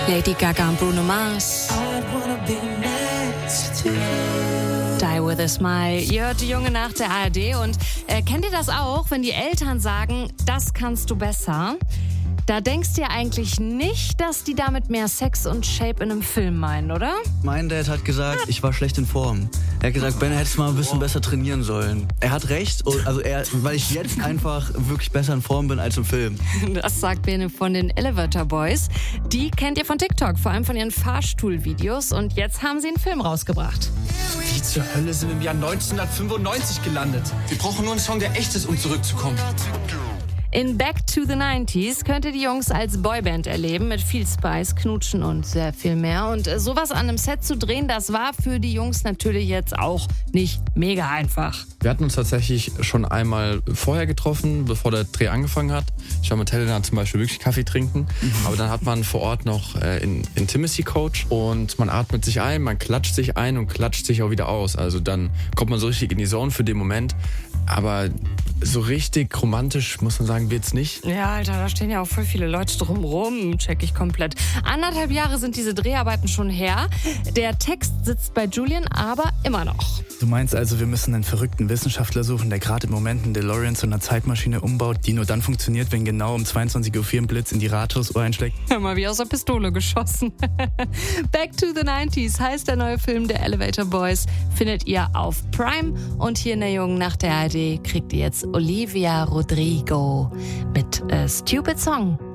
Lady Gaga und Bruno Mars. Die with a Smile. Ihr hört die junge Nacht der ARD und kennt ihr das auch, wenn die Eltern sagen, das kannst du besser? Da denkst du ja eigentlich nicht, dass die damit mehr Sex und Shape in einem Film meinen, oder? Mein Dad hat gesagt, ich war schlecht in Form. Er hat gesagt, Ben, hättest mal ein bisschen besser trainieren sollen. Er hat recht, weil ich jetzt einfach wirklich besser in Form bin als im Film. Das sagt Bene von den Elevator Boys. Die kennt ihr von TikTok, vor allem von ihren Fahrstuhlvideos. Und jetzt haben sie einen Film rausgebracht. Wie zur Hölle sind wir im Jahr 1995 gelandet? Wir brauchen nur einen Song, der echt ist, um zurückzukommen. In Back to the 90s könnt ihr die Jungs als Boyband erleben, mit viel Spice, Knutschen und sehr viel mehr. Und sowas an einem Set zu drehen, das war für die Jungs natürlich jetzt auch nicht mega einfach. Wir hatten uns tatsächlich schon einmal vorher getroffen, bevor der Dreh angefangen hat. Ich war mit Helena zum Beispiel wirklich Kaffee trinken. Aber dann hat man vor Ort noch einen Intimacy-Coach und man atmet sich ein, man klatscht sich ein und klatscht sich auch wieder aus. Also dann kommt man so richtig in die Zone für den Moment. Aber so richtig romantisch, muss man sagen, wird's nicht. Ja, Alter, da stehen ja auch voll viele Leute drumrum, check ich komplett. 1,5 Jahre sind diese Dreharbeiten schon her. Der Text sitzt bei Julian, aber immer noch. Du meinst also, wir müssen einen verrückten Wissenschaftler suchen, der gerade im Moment einen DeLorean zu einer Zeitmaschine umbaut, die nur dann funktioniert, wenn genau um 22:04 Uhr ein Blitz in die Rathausuhr einschlägt? Hör mal, wie aus der Pistole geschossen. Back to the 90s heißt der neue Film der Elevator Boys. Findet ihr auf Prime. Und hier in der jungen Nacht der ARD kriegt ihr jetzt Olivia Rodrigo mit Stupid Song.